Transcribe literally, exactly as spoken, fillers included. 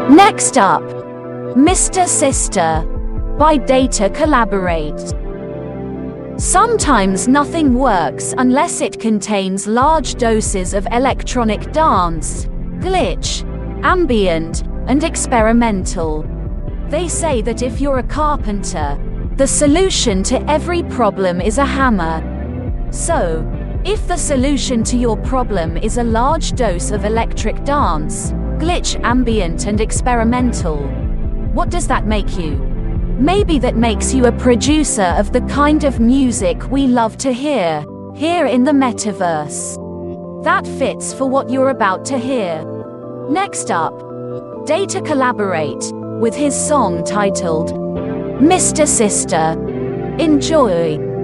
Next up, Mister Sister by Data Collaborate. Sometimes nothing works unless it contains large doses of electronic dance, glitch, ambient, and experimental. They say that if you're a carpenter, the solution to every problem is a hammer. So, if the solution to your problem is a large dose of electric dance, glitch, ambient, and experimental, what does that make you? Maybe that makes you a producer of the kind of music we love to hear, here in the metaverse. That fits for what you're about to hear. Next up, Data Collaborate, with his song titled Mister Sister. Enjoy.